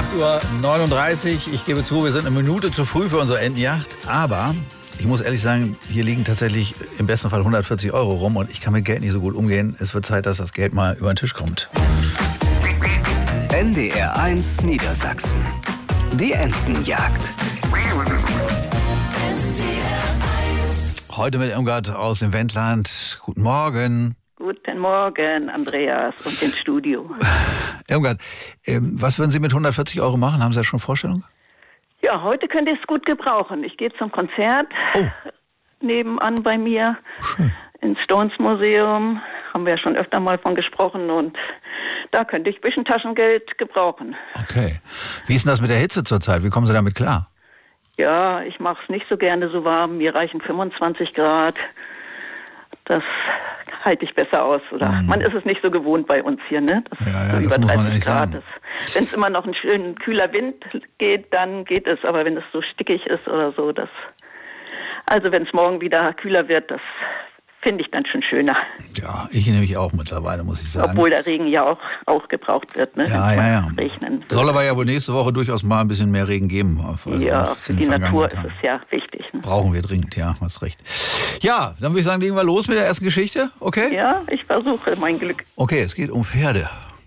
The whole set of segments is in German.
8:39 Uhr. Ich gebe zu, wir sind eine Minute zu früh für unsere Entenjagd. Aber ich muss ehrlich sagen, hier liegen tatsächlich im besten Fall 140 Euro rum. Und ich kann mit Geld nicht so gut umgehen. Es wird Zeit, dass das Geld mal über den Tisch kommt. NDR 1 Niedersachsen. Die Entenjagd. Heute mit Irmgard aus dem Wendland. Guten Morgen. Guten Morgen, Andreas und im Studio. Irmgard, was würden Sie mit 140 Euro machen? Haben Sie da schon Vorstellung? Ja, heute könnte ich es gut gebrauchen. Ich gehe zum Konzert nebenan bei mir ins Stones Museum. Haben wir ja schon öfter mal von gesprochen und da könnte ich ein bisschen Taschengeld gebrauchen. Okay. Wie ist denn das mit der Hitze zurzeit? Wie kommen Sie damit klar? Ja, ich mache es nicht so gerne so warm. Mir reichen 25 Grad. Das halte ich besser aus. Oder man ist es nicht so gewohnt bei uns hier, ne? Das Ja, so das über muss man 30 ehrlich Grad sagen. ist. Wenn es immer noch ein schön kühler Wind geht, dann geht es. Aber wenn es so stickig ist oder so, also wenn es morgen wieder kühler wird, das finde ich dann schon schöner. Ja, ich nämlich auch mittlerweile, muss ich sagen. Obwohl der Regen ja auch gebraucht wird, ne? Ja. Regnen. Soll aber ja wohl nächste Woche durchaus mal ein bisschen mehr Regen geben. Ja, für die Natur ist es ja wichtig. Ne? Brauchen wir dringend, ja, hast recht. Ja, dann würde ich sagen, legen wir los mit der ersten Geschichte, okay? Ja, ich versuche mein Glück. Okay, es geht um Pferde.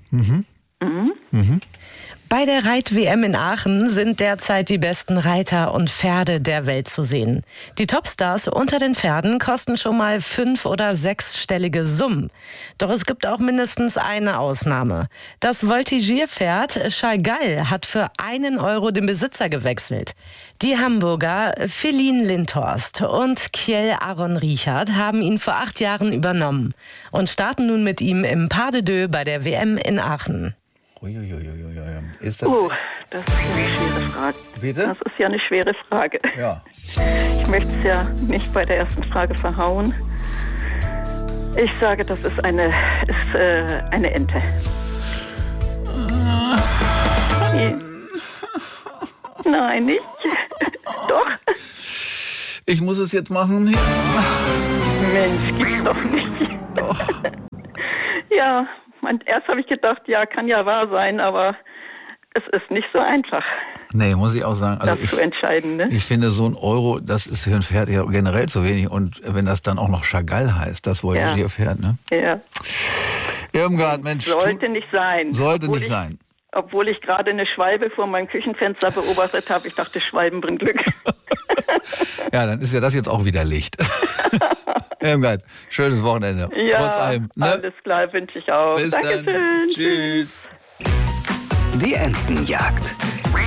Bei der Reit-WM in Aachen sind derzeit die besten Reiter und Pferde der Welt zu sehen. Die Topstars unter den Pferden kosten schon mal 5- oder 6-stellige Summen. Doch es gibt auch mindestens eine Ausnahme. Das Voltigierpferd Chagall hat für 1 Euro den Besitzer gewechselt. Die Hamburger Feline Lindhorst und Kjell Aron Richard haben ihn vor 8 Jahren übernommen und starten nun mit ihm im Pas de Deux bei der WM in Aachen. Ist das Das ist ja eine schwere Frage. Bitte? Das ist ja eine schwere Frage. Ja. Ich möchte es ja nicht bei der ersten Frage verhauen. Ich sage, das ist eine Ente. Nein, nicht. Doch. Ich muss es jetzt machen. Mensch, gibt's doch nicht. Doch. Ja, erst habe ich gedacht, ja, kann ja wahr sein, aber es ist nicht so einfach, Nee, muss ich auch sagen. Also das zu entscheiden. Ne? ich finde, so 1 Euro, das ist für ein Pferd ja generell zu wenig. Und wenn das dann auch noch Chagall heißt, das Voltigierpferd, ne? Ja. Irmgard, Mensch. Sollte nicht sein. Sollte nicht sein. Obwohl ich gerade eine Schwalbe vor meinem Küchenfenster beobachtet habe. Ich dachte, Schwalben bringen Glück. Ja, dann ist ja das jetzt auch wieder Licht. Irmgard, schönes Wochenende. Ja, Trotz allem. Ne? alles klar, wünsche ich auch. Bis Dankeschön. dann. Tschüss. Die Entenjagd.